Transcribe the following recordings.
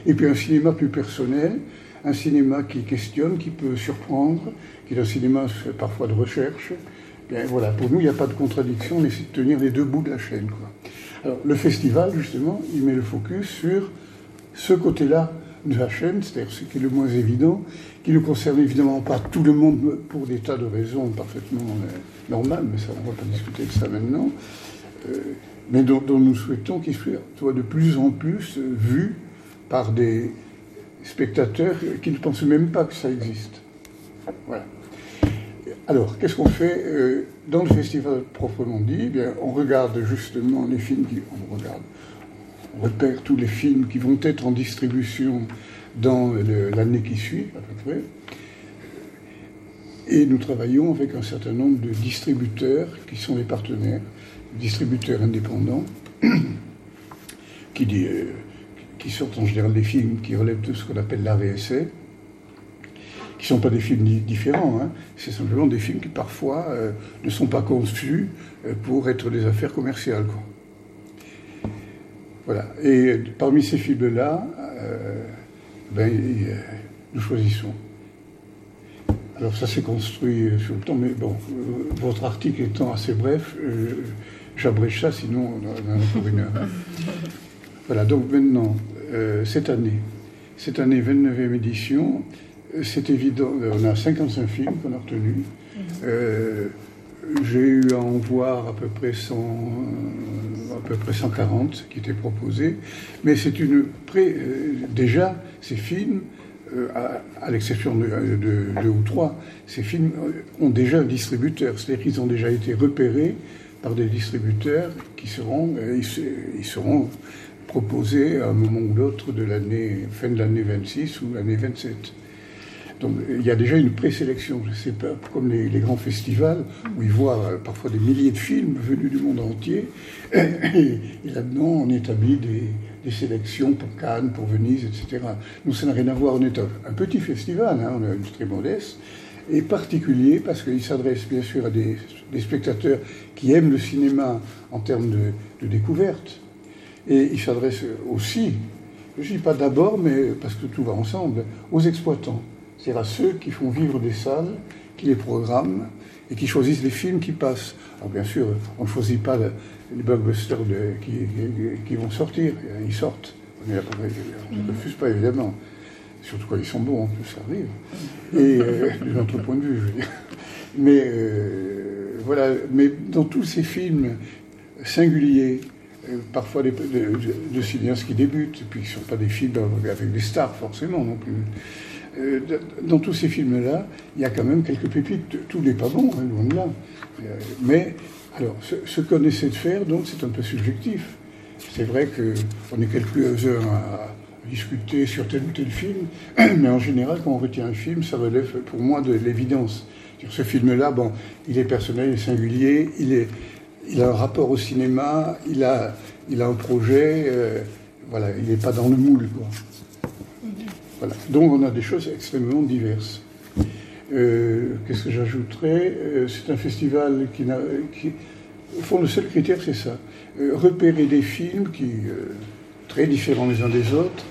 Et puis un cinéma plus personnel, un cinéma qui questionne, qui peut surprendre, qui est un cinéma parfois de recherche. Bien, voilà, pour nous, il n'y a pas de contradiction, on essaie de tenir les deux bouts de la chaîne, quoi. Alors, le festival, justement, il met le focus sur ce côté-là de la chaîne, c'est-à-dire ce qui est le moins évident, qui ne concerne évidemment pas tout le monde pour des tas de raisons parfaitement normales, mais ça, on ne va pas discuter de ça maintenant, mais dont nous souhaitons qu'il soit de plus en plus vu par des spectateurs qui ne pensent même pas que ça existe. Voilà. Alors, qu'est-ce qu'on fait dans le festival proprement dit? Eh bien, on regarde justement les films on repère tous les films qui vont être en distribution dans l'année qui suit, à peu près. Et nous travaillons avec un certain nombre de distributeurs qui sont les partenaires, distributeurs indépendants, qui sortent en général des films qui relèvent de ce qu'on appelle l'art et essai, qui ne sont pas des films différents, hein. C'est simplement des films qui parfois ne sont pas conçus pour être des affaires commerciales, quoi. Voilà. Et parmi ces films-là, nous choisissons. Alors ça s'est construit sur le temps, mais bon, votre article étant assez bref, j'abrège ça, sinon on en a pour une heure. Voilà, donc maintenant, cette année, 29e édition, c'est évident, on a 55 films qu'on a retenus. J'ai eu à en voir à peu près 140 qui étaient proposés, mais c'est déjà, ces films, à l'exception de 2 ou 3, ces films ont déjà un distributeur, c'est-à-dire qu'ils ont déjà été repérés par des distributeurs qui seront proposés à un moment ou l'autre de fin de l'année 26 ou l'année 27. Donc il y a déjà une présélection, c'est pas comme les grands festivals où ils voient parfois des milliers de films venus du monde entier, et là-dedans on établit des sélections pour Cannes, pour Venise, etc. Nous, ça n'a rien à voir, on est un petit festival, hein, on est très modeste, et particulier parce qu'il s'adresse bien sûr à des spectateurs qui aiment le cinéma en termes de découverte, et il s'adresse aussi, je ne dis pas d'abord, mais parce que tout va ensemble, aux exploitants. C'est-à-dire à ceux qui font vivre des salles, qui les programment et qui choisissent les films qui passent. Alors bien sûr, on ne choisit pas les blockbusters qui vont sortir, ils sortent. On ne refuse pas évidemment. Surtout quand ils sont bons, en plus, ça arrive. Et de notre point de vue, je veux dire. Mais voilà, mais dans tous ces films singuliers, parfois de cinéastes qui débutent, et puis qui ne sont pas des films avec des stars forcément non plus. Dans tous ces films-là, il y a quand même quelques pépites. Tout n'est pas bon, hein, loin de là. Mais, alors, ce qu'on essaie de faire, donc, c'est un peu subjectif. C'est vrai qu'on est quelques-uns à discuter sur tel ou tel film, mais en général, quand on retient un film, ça relève pour moi de l'évidence. Sur ce film-là, bon, il est personnel, il est singulier, il a un rapport au cinéma, il a un projet, voilà, il n'est pas dans le moule, quoi. Voilà. Donc on a des choses extrêmement diverses. Qu'est-ce que j'ajouterais? C'est un festival au fond, le seul critère, c'est ça. Repérer des films qui, très différents les uns des autres,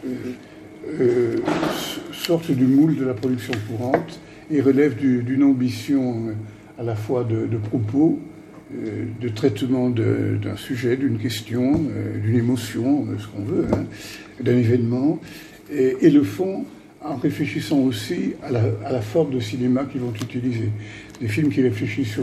sortent du moule de la production courante et relèvent d'une ambition à la fois de propos, de traitement d'un sujet, d'une question, d'une émotion, ce qu'on veut, hein, d'un événement, et le font en réfléchissant aussi à la forme de cinéma qu'ils vont utiliser. Des films qui réfléchissent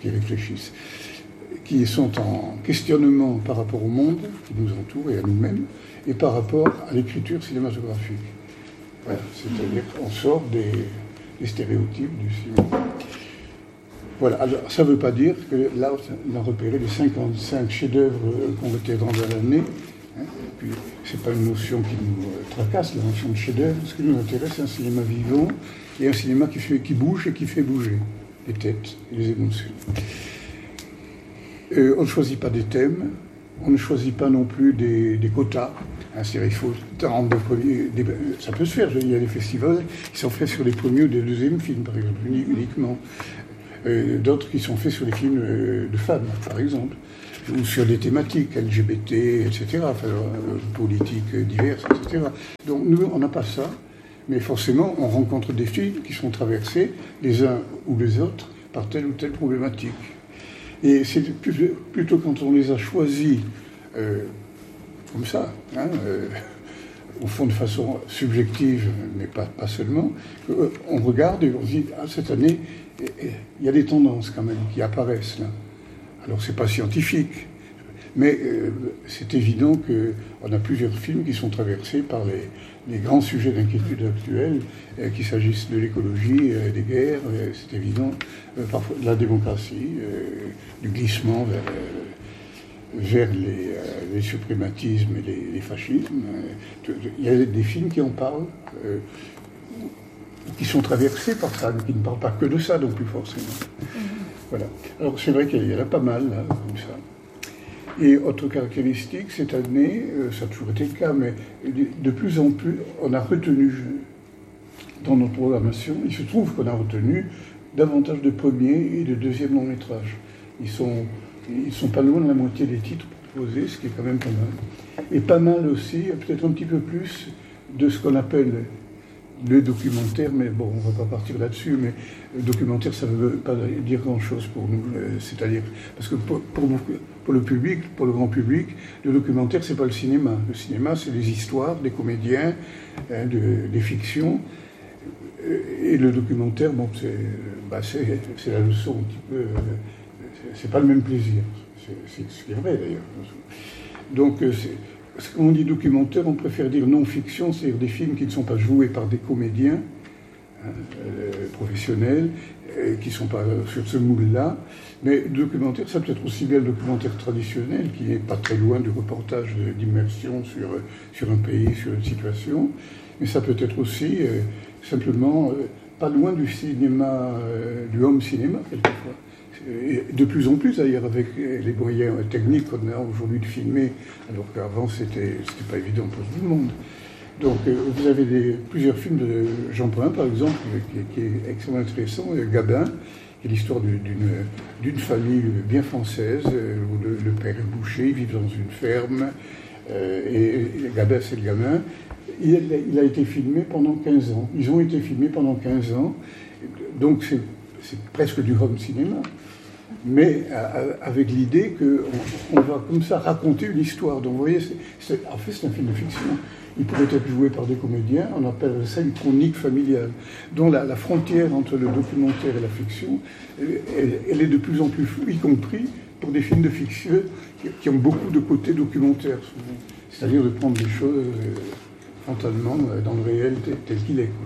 qui sont en questionnement par rapport au monde qui nous entoure et à nous-mêmes, et par rapport à l'écriture cinématographique. Voilà, c'est-à-dire qu'on sort des stéréotypes du cinéma. Voilà, alors ça ne veut pas dire que là, on a repéré les 55 chefs-d'œuvre qu'on était dans l'année. Hein, puis, ce n'est pas une notion qui nous tracasse, la notion de chef-d'œuvre. Ce qui nous intéresse, c'est un cinéma vivant et un cinéma qui bouge et qui fait bouger les têtes et les émotions. On ne choisit pas des thèmes, on ne choisit pas non plus des quotas. Hein, c'est-à-dire, il faut tant de premiers. Ça peut se faire, il y a des festivals qui sont faits sur les premiers ou les deuxièmes films, par exemple, uniquement. D'autres qui sont faits sur les films de femmes, par exemple. ou sur des thématiques LGBT, etc., enfin, politiques diverses, etc. Donc nous, on n'a pas ça, mais forcément, on rencontre des films qui sont traversés, les uns ou les autres, par telle ou telle problématique. Et c'est plutôt quand on les a choisis comme ça, hein, au fond de façon subjective, mais pas seulement, on regarde et on se dit, ah, cette année, il y a des tendances quand même qui apparaissent là. Alors c'est pas scientifique, mais c'est évident qu'on a plusieurs films qui sont traversés par les grands sujets d'inquiétude actuels, qu'il s'agisse de l'écologie, des guerres, c'est évident, parfois de la démocratie, du glissement vers les suprématismes et les fascismes. Il y a des films qui en parlent, qui sont traversés par ça, mais qui ne parlent pas que de ça non plus forcément. Voilà. Alors c'est vrai qu'il y en a pas mal, là, comme ça. Et autre caractéristique, cette année, ça a toujours été le cas, mais de plus en plus, on a retenu, dans notre programmation, il se trouve qu'on a retenu davantage de premiers et de deuxièmes longs métrages. Ils sont pas loin de la moitié des titres proposés, ce qui est quand même pas mal. Et pas mal aussi, peut-être un petit peu plus, de ce qu'on appelle le documentaire, mais bon, on ne va pas partir là-dessus, mais le documentaire, ça ne veut pas dire grand-chose pour nous, c'est-à-dire, parce que pour le public, pour le grand public, le documentaire, c'est pas le cinéma. Le cinéma, c'est des histoires, des comédiens, des fictions, et le documentaire, bon, c'est la leçon un petit peu, c'est pas le même plaisir, c'est ce qui est vrai d'ailleurs. Donc, quand on dit documentaire, on préfère dire non-fiction, c'est-à-dire des films qui ne sont pas joués par des comédiens professionnels, qui ne sont pas sur ce moule-là. Mais documentaire, ça peut être aussi bien le documentaire traditionnel, qui n'est pas très loin du reportage d'immersion sur un pays, sur une situation. Mais ça peut être aussi simplement pas loin du cinéma, du home cinéma, quelquefois. Et de plus en plus d'ailleurs avec les moyens techniques qu'on a aujourd'hui de filmer, alors qu'avant c'était pas évident pour tout le monde. Donc vous avez plusieurs films de Jean Pain par exemple, qui est extrêmement intéressant, Gabin, qui est l'histoire d'une famille bien française, où le père est boucher, ils vivent dans une ferme, et Gabin c'est le gamin. Il a été filmé pendant 15 ans. Ils ont été filmés pendant 15 ans, donc c'est presque du home cinéma, mais avec l'idée qu'on va comme ça raconter une histoire. Donc vous voyez, en fait c'est un film de fiction. Il pourrait être joué par des comédiens, on appelle ça une chronique familiale, dont la frontière entre le documentaire et la fiction, elle est de plus en plus floue, y compris pour des films de fiction qui ont beaucoup de côtés documentaires, c'est-à-dire de prendre les choses frontalement dans le réel tel qu'il est.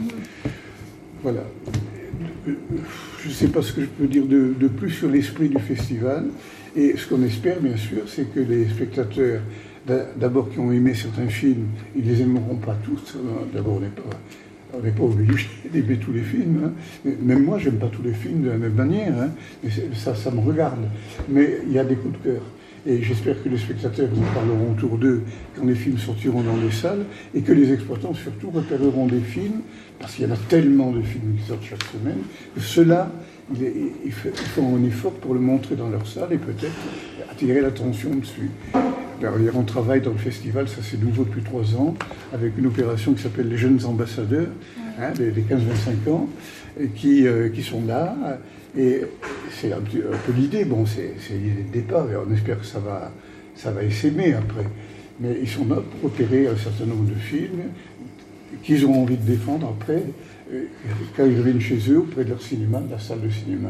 Voilà. Je ne sais pas ce que je peux dire de plus sur l'esprit du festival. Et ce qu'on espère, bien sûr, c'est que les spectateurs, d'abord qui ont aimé certains films, ils ne les aimeront pas tous. D'abord, on n'est pas obligé d'aimer tous les films. Hein. Même moi, je n'aime pas tous les films de la même manière. Hein. Mais ça me regarde. Mais il y a des coups de cœur. Et j'espère que les spectateurs nous parleront autour d'eux quand les films sortiront dans les salles et que les exploitants surtout repéreront des films, parce qu'il y en a tellement de films qui sortent chaque semaine, que ceux-là, ils font un effort pour le montrer dans leur salle et peut-être attirer l'attention dessus. D'ailleurs, on travaille dans le festival, ça c'est nouveau depuis 3 ans, avec une opération qui s'appelle les jeunes ambassadeurs, hein, les 15-25 ans, et qui sont là. Et c'est un peu l'idée, bon, c'est l'idée de départ, et on espère que ça va essaimer après. Mais ils sont là pour opérer un certain nombre de films qu'ils ont envie de défendre après, quand ils reviennent chez eux, auprès de leur cinéma, de la salle de cinéma.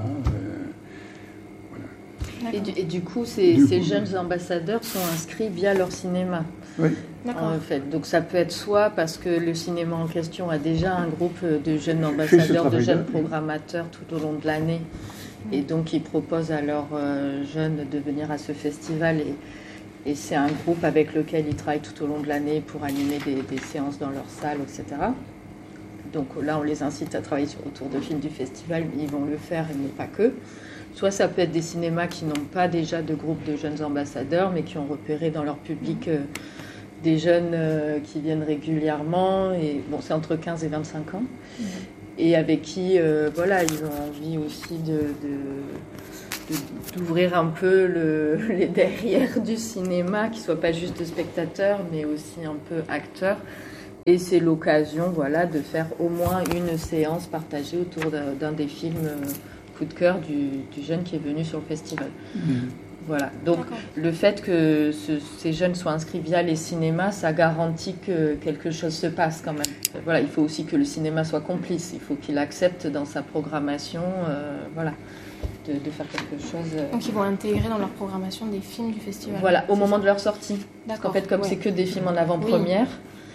Voilà. Et du coup, ces jeunes ambassadeurs sont inscrits via leur cinéma. Oui. En fait. Donc ça peut être soit parce que le cinéma en question a déjà un groupe de jeunes ambassadeurs, de jeunes programmateurs tout au long de l'année, et donc ils proposent à leurs jeunes de venir à ce festival, et c'est un groupe avec lequel ils travaillent tout au long de l'année pour animer des séances dans leur salle, etc. Donc là, on les incite à travailler autour de films du festival, mais ils vont le faire, mais pas que. Soit ça peut être des cinémas qui n'ont pas déjà de groupe de jeunes ambassadeurs, mais qui ont repéré dans leur public des jeunes qui viennent régulièrement, et bon, c'est entre 15 et 25 ans, et avec qui, voilà, ils ont envie aussi d'ouvrir un peu les derrières du cinéma, qui ne soient pas juste spectateurs, mais aussi un peu acteurs. Et c'est l'occasion, voilà, de faire au moins une séance partagée autour d'un des films coup de cœur du jeune qui est venu sur le festival. Voilà. Donc, le fait que ces jeunes soient inscrits via les cinémas, ça garantit que quelque chose se passe quand même. Voilà, il faut aussi que le cinéma soit complice. Il faut qu'il accepte dans sa programmation, voilà, de faire quelque chose. Donc, ils vont intégrer dans leur programmation des films du festival. Voilà, au moment de leur sortie. Parce qu'en fait, comme c'est que des films en avant-première,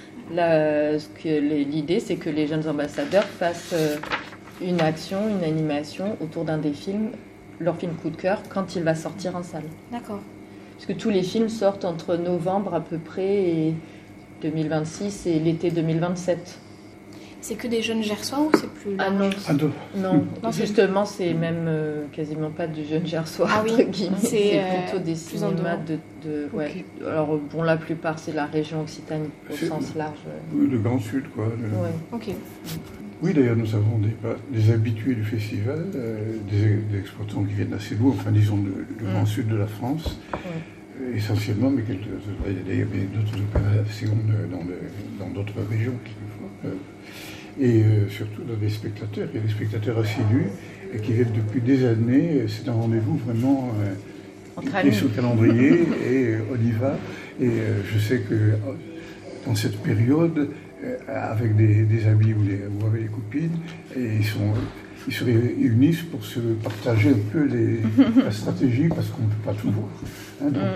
l'idée, c'est que les jeunes ambassadeurs fassent une action, une animation autour d'un des films, leur film coup de cœur, quand il va sortir en salle. D'accord. Parce que tous les films sortent entre novembre à peu près et 2026 et l'été 2027. C'est que des jeunes gersois ou c'est plus large? Non, justement, c'est même quasiment pas de jeunes gersois, entre guillemets. C'est plutôt des cinémas ouais. Alors, bon, la plupart, c'est la région Occitanie, au sens large. Le Grand Sud, quoi. Ouais. Ok. Oui, d'ailleurs, nous avons des habitués du festival, des exploitants qui viennent assez loin, enfin, disons, du Grand Sud de la France. Essentiellement, mais il y a d'autres opérations dans d'autres régions, quelquefois. Et surtout dans des spectateurs. Il y a des spectateurs assidus et qui viennent depuis des années. C'est un rendez-vous vraiment qui est sur le calendrier et on y va. Et je sais que dans cette période, avec des amis ou avec des copines, et ils se réunissent pour se partager un peu la stratégie parce qu'on ne peut pas tout voir. Hein, donc,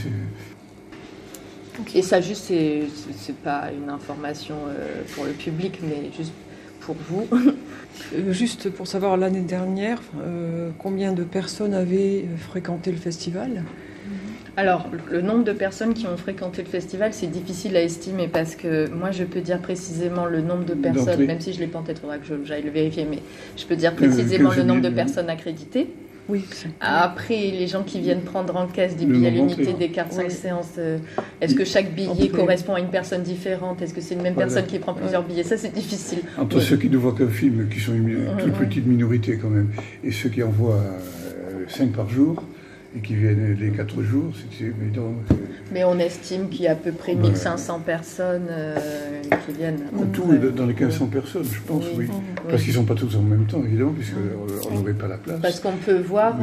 Et ça, juste, c'est pas une information pour le public, mais juste pour vous. Juste pour savoir, l'année dernière, combien de personnes avaient fréquenté le festival ? Alors, le nombre de personnes qui ont fréquenté le festival, c'est difficile à estimer parce que moi, je peux dire précisément le nombre de personnes, même si je ne l'ai pas en tête, il faudra que j'aille le vérifier, mais je peux dire précisément le nombre de personnes accréditées. Oui. Après, les gens qui viennent prendre en caisse des billets à l'unité, des cartes 5 séances, est-ce que chaque billet correspond à une personne différente? Est-ce que c'est une même personne qui prend plusieurs billets? Ça, c'est difficile. Entre ceux qui ne voient qu'un film, qui sont une toute petite minorité quand même, et ceux qui en voient 5 par jour, et qui viennent les 4 jours, c'est évident. Mais on estime qu'il y a à peu près 1500 personnes qui viennent. Tout dans les 1500 personnes, je pense, oui. Parce qu'ils ne sont pas tous en même temps, évidemment, puisqu'on n'aurait pas la place. Parce qu'on peut voir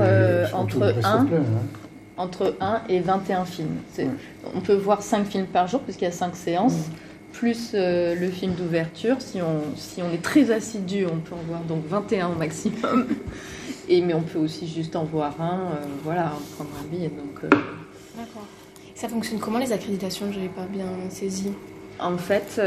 entre 1 et 21 films. On peut voir 5 films par jour, puisqu'il y a 5 séances, plus le film d'ouverture. Si on est très assidu, on peut en voir donc 21 au maximum. Mais on peut aussi juste en voir un, prendre un billet. D'accord. Ça fonctionne comment les accréditations? Je n'avais pas bien saisi. En fait,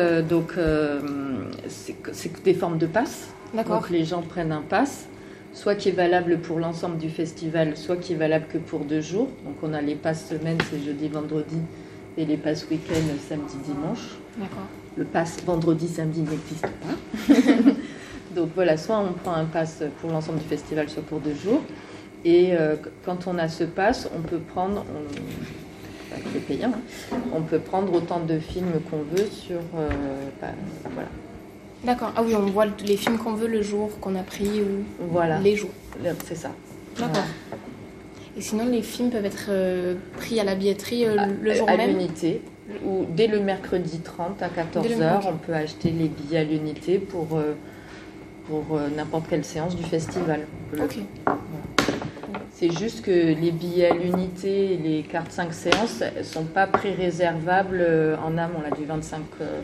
c'est des formes de pass. D'accord. Donc les gens prennent un pass, soit qui est valable pour l'ensemble du festival, soit qui est valable que pour 2 jours. Donc on a les passes semaine, c'est jeudi, vendredi, et les passes week-end, samedi, dimanche. D'accord. Le pass vendredi, samedi n'existe pas. Donc voilà, soit on prend un pass pour l'ensemble du festival, soit pour 2 jours. Et quand on a ce pass, on peut prendre, qui est payant, on peut prendre autant de films qu'on veut sur... voilà. D'accord. Ah oui, on voit les films qu'on veut le jour qu'on a pris ou les jours. C'est ça. D'accord. Et sinon, les films peuvent être pris à la billetterie le jour même à l'unité. Ou dès le mercredi 30 à 14h, on peut acheter les billets à l'unité pour n'importe quelle séance du festival. Ok. Voilà. C'est juste que les billets à l'unité et les cartes 5 séances ne sont pas pré-réservables en amont, là, du 25...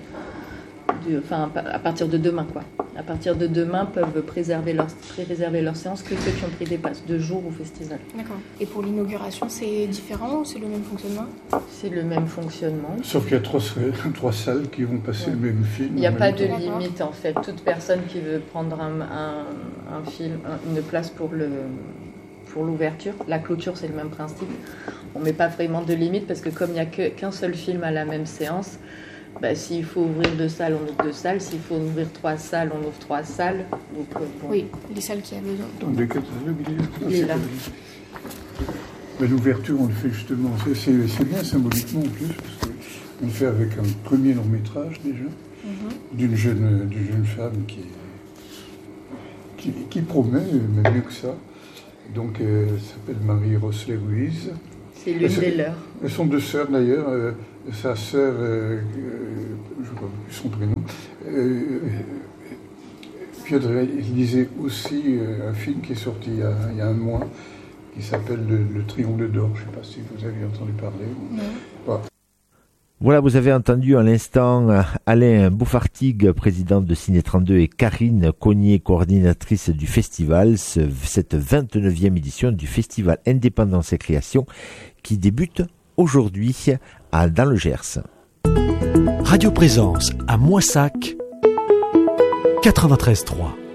à partir de demain, quoi. À partir de demain, peuvent pré-réserver leur séance que ceux qui ont pris des passes 2 jours au festival. D'accord. Et pour l'inauguration, c'est différent ou c'est le même fonctionnement? C'est le même fonctionnement. Sauf qu'il y a 3 salles qui vont passer le même film. Il n'y a pas de limite, en fait. Toute personne qui veut prendre un film, une place pour l'ouverture, la clôture, c'est le même principe. On ne met pas vraiment de limite parce que comme il n'y a qu'un seul film à la même séance, s'il faut ouvrir 2 salles, on ouvre 2 salles. S'il faut ouvrir 3 salles, on ouvre 3 salles. Donc, oui, les salles qui a besoin. Dans lesquelles il est là. L'ouverture, on le fait justement. C'est bien symboliquement en plus, parce qu'on le fait avec un premier long-métrage déjà, d'une jeune femme qui promet, même mieux que ça. Donc, elle s'appelle Marie Rossler-Ruiz. C'est l'une des leurs. Elles sont 2 sœurs d'ailleurs. Sa sœur, je ne sais pas plus son prénom, Piotr lisait aussi un film qui est sorti il y a un mois, qui s'appelle Le Triangle d'or. Je ne sais pas si vous avez entendu parler. Voilà. Voilà, vous avez entendu à l'instant Alain Bouffartigue, président de Ciné 32, et Karine Cognier, coordinatrice du festival, cette 29e édition du festival Indépendance et Création qui débute aujourd'hui dans le Gers. Radio Présence à Moissac 93.3.